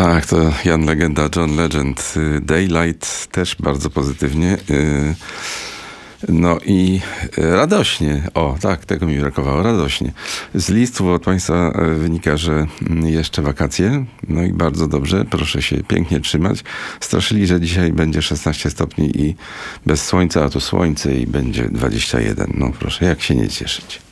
Tak, to Jan Legenda, John Legend. Daylight też bardzo pozytywnie. No i radośnie. O, tak, tego mi brakowało. Radośnie. Z listów od Państwa wynika, że jeszcze wakacje. No i bardzo dobrze. Proszę się pięknie trzymać. Straszyli, że dzisiaj będzie 16 stopni i bez słońca, a tu słońce i będzie 21. No proszę, jak się nie cieszyć.